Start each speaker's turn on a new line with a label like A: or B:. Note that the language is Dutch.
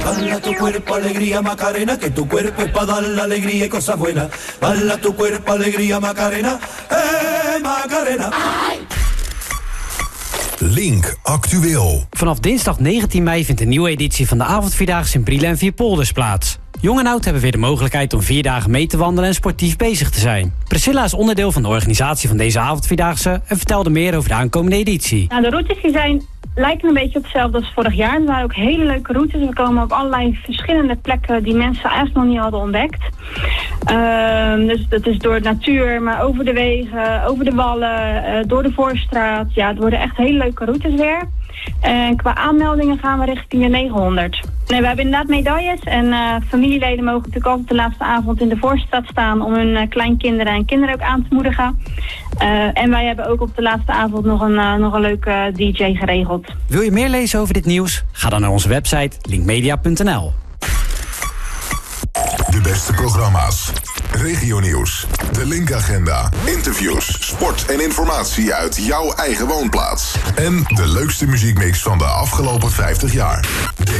A: Bala tu cuerpo, alegría, Macarena, que tu cuerpo es para dar la alegría y cosas buenas. Bala tu cuerpo, alegría, Macarena, Macarena.
B: Link Actueel.
C: Vanaf dinsdag 19 mei vindt een nieuwe editie van de avondvierdaagse in Brielen en Vierpolders plaats. Jong en oud hebben weer de mogelijkheid om 4 dagen mee te wandelen en sportief bezig te zijn. Priscilla is onderdeel van de organisatie van deze avondvierdaagse en vertelde meer over de aankomende editie.
D: Nou, de routes die lijken een beetje op hetzelfde als vorig jaar. Er waren ook hele leuke routes. We komen op allerlei verschillende plekken die mensen eigenlijk nog niet hadden ontdekt. Dus dat is door de natuur, maar over de wegen, over de wallen, door de Voorstraat. Ja, het worden echt hele leuke routes weer. En qua aanmeldingen gaan we richting de 900. Nee, we hebben inderdaad medailles en familieleden mogen natuurlijk ook op de laatste avond in de Voorstraat staan om hun kleinkinderen en kinderen ook aan te moedigen. En wij hebben ook op de laatste avond nog een leuke DJ geregeld.
C: Wil je meer lezen over dit nieuws? Ga dan naar onze website linkmedia.nl.
B: De beste programma's. Regionieuws. De Linkagenda. Interviews, sport en informatie uit jouw eigen woonplaats. En de leukste muziekmix van de afgelopen 50 jaar.